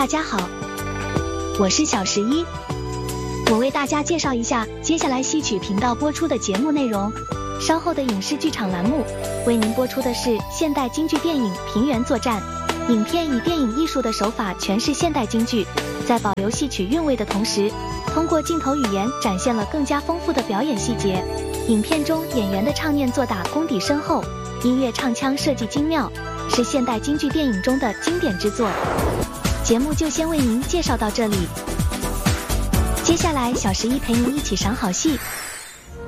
大家好，我是小11，我为大家介绍一下接下来戏曲频道播出的节目内容。稍后的影视剧场栏目为您播出的是现代京剧电影《平原作战》。影片以电影艺术的手法诠释现代京剧，在保留戏曲韵味的同时，通过镜头语言展现了更加丰富的表演细节。影片中演员的唱念做打功底深厚，音乐唱腔设计精妙，是现代京剧电影中的经典之作。节目就先为您介绍到这里，接下来小11陪您一起赏好戏。